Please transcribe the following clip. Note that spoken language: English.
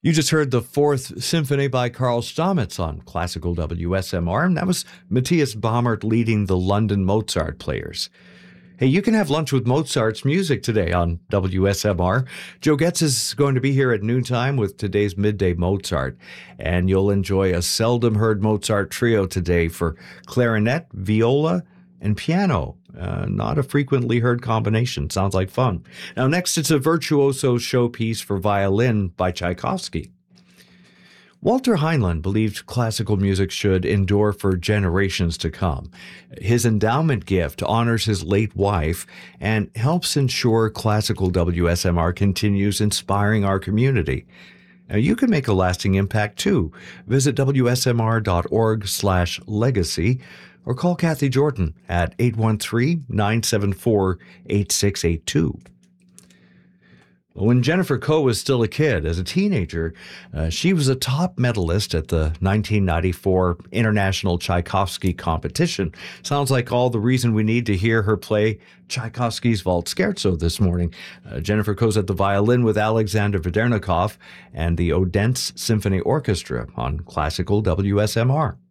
You just heard the Fourth Symphony by Karl Stamitz on classical WSMR, and that was Matthias Baumert leading the London Mozart Players. Hey, you can have lunch with Mozart's music today on WSMR. Joe Getz is going to be here at noontime with today's Midday Mozart, and you'll enjoy a seldom heard Mozart trio today for clarinet, viola, and piano. Not a frequently heard combination. Sounds like fun. Now, next, it's a virtuoso showpiece for violin by Tchaikovsky. Walter Heinlein believed classical music should endure for generations to come. His endowment gift honors his late wife and helps ensure classical WSMR continues inspiring our community. Now, you can make a lasting impact too. Visit WSMR.org/legacy or call Kathy Jordan at 813-974-8682. When Jennifer Koh was still a kid, as a teenager, she was a top medalist at the 1994 International Tchaikovsky Competition. Sounds like all the reason we need to hear her play Tchaikovsky's Waltz Scherzo this morning. Jennifer Koh's at the violin with Alexander Vedernikov and the Odense Symphony Orchestra on classical WSMR.